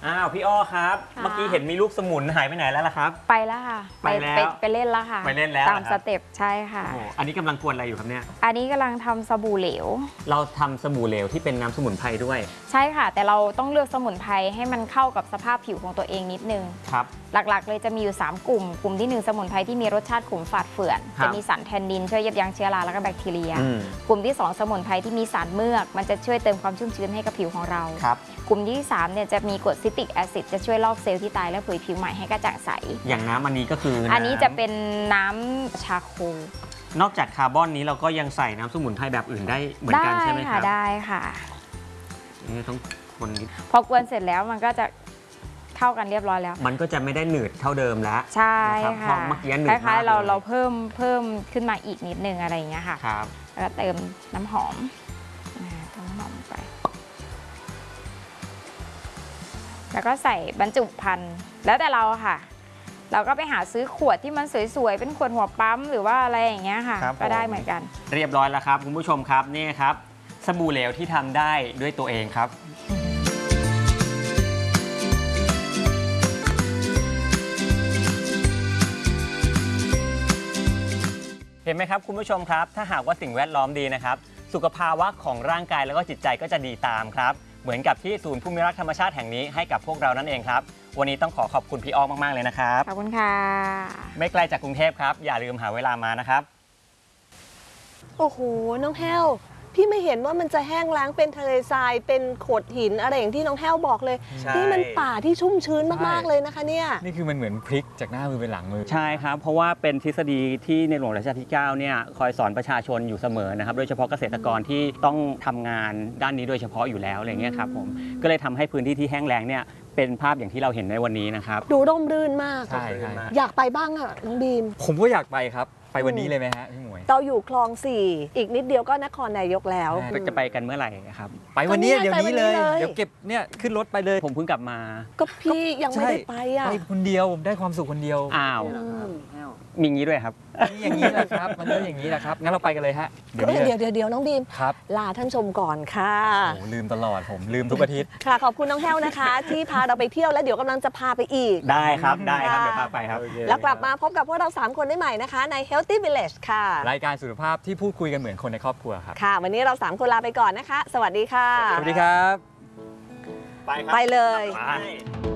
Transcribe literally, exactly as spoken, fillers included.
อ้าวพี่อ้อครับเมื่อกี้เห็นมีลูกสมุนหายไปไหนแล้วล่ะครับไปแล้วค่ะไปแล้วไปเล่นแล้วค่ะไปเล่นแล้วตามสเต็ปใช่ค่ะอันนี้กำลังกวนอะไรอยู่ครับเนี่ยอันนี้กำลังทำสบู่เหลวเราทำสบู่เหลวที่เป็นน้ำสมุนไพรด้วยใช่ค่ะแต่เราต้องเลือกสมุนไพรให้มันเข้ากับสภาพผิวของตัวเองนิดนึงครับหลักๆเลยจะมีอยู่สามกลุ่มกลุ่มที่หนึ่งสมุนไพรที่มีรสชาติขมฝาดเฝื่อนจะมีสารแทนนินช่วยยับยั้งเชื้อราและก็แบคทีเรียกลุ่มที่สองสมุนไพรที่มีสารเมือกมันจะช่วยเติมความชุ่มชื้นให้กับผิวของเรากลุ่มที่สามเนี่ยจะมีกรดซิตริกแอซิดจะช่วยลอกเซลล์ที่ตายและเผยผิวใหม่ให้กระจ่างใสอย่างน้ำอันนี้ก็คืออันนี้จะเป็นน้ำชาโคลนอกจากคาร์บอนนี้เราก็ยังใส่น้ำสมุนไพรแบบอื่นได้เหมือนกันใช่ไหมครับได้ค่ะนี่ต้องคนนิดพอกวนเสร็จแล้วมันก็จะเข้ากันเรียบร้อยแล้วมันก็จะไม่ได้หนืดเท่าเดิมแล้วใช่ค่ะเมื่อกี้หนืดคล้ายๆเราเราเพิ่มเพิ่มขึ้นมาอีกนิดนึงอะไรอย่างเงี้ยค่ะครับแล้วก็เติมน้ำหอมเติมน้ำหอมไปแล้วก็ใส่บรรจุภัณฑ์แล้วแต่เราค่ะเราก็ไปหาซื้อขวดที่มันสวยๆเป็นขวดหัวปั๊มหรือว่าอะไรอย่างเงี้ยค่ะก็ได้เหมือนกันเรียบร้อยแล้วครับคุณผู้ชมครับนี่ครับสบู่เหลวที่ทำได้ด้วยตัวเองครับเห็นไหมครับคุณผู้ชมครับถ้าหากว่าสิ่งแวดล้อมดีนะครับสุขภาวะของร่างกายแล้วก็จิตใจก็จะดีตามครับเหมือนกับที่ศูนย์ภูมิรักษ์ธรรมชาติแห่งนี้ให้กับพวกเรานั่นเองครับวันนี้ต้องขอขอบคุณพี่อ้อมากๆเลยนะครับขอบคุณค่ะไม่ไกลจากกรุงเทพครับอย่าลืมหาเวลามานะครับโอ้โหน้องแห้วพี่ไม่เห็นว่ามันจะแห้งล้างเป็นทะเลทรายเป็นโขดหินอะไรอย่างที่น้องแห้วบอกเลยนี่มันป่าที่ชุ่มชื้นมากๆเลยนะคะเนี่ยนี่คือมันเหมือนพลิกจากหน้ามือเป็นหลังมือใช่ครับเพราะว่าเป็นทฤษฎีที่ในหลวงรัชกาลที่เก้าเนี่ยคอยสอนประชาชนอยู่เสมอนะครับโดยเฉพาะเกษตรกรที่ต้องทำงานด้านนี้โดยเฉพาะอยู่แล้วอะไรเงี้ยครับผมก็เลยทำให้พื้นที่ที่แห้งแล้งเนี่ยเป็นภาพอย่างที่เราเห็นในวันนี้นะครับดูร่มรื่นมากใช่อยากไปบ้างอ่ะน้องบีมผมก็อยากไปครับไปวันนี้เลยไหมฮะพี่หมวยเราอยู่คลองสี่อีกนิดเดียวก็นครนายกแล้วจะไปกันเมื่อไหร่ครับไปวันนี้เดี๋ยวนี้เลยเดี๋ยวเก็บเนี่ยขึ้นรถไปเลยผมเพิ่งกลับมาก็พี่ยังไม่ได้ไปอ่ะไปคนเดียวผมได้ความสุขคนเดียวอ้าวมีงี้ด้วยครับอย่างนี้แหละครับมันก็อย่างนี้แหละครับงั้นเราไปกันเลยฮะเดี๋ยวเดี๋ยวเดี๋ยวน้องบีมครับลาท่านชมก่อนค่ะโอ้ลืมตลอดผมลืมทุกอาทิตย์ค่ะขอบคุณน้องแห้วนะคะที่พาเราไปเที่ยวแล้วเดี๋ยวกำลังจะพาไปอีกได้ครับได้ครับเดี๋ยวพาไปครับแล้วกลับมาพบกับพวกเราสามคนได้ใหม่นะคะใน Healthy Village ค่ะรายการสุขภาพที่พูดคุยกันเหมือนคนในครอบครัวครับค่ะวันนี้เราสามคนลาไปก่อนนะคะสวัสดีค่ะสวัสดีครับไปครับไปเลย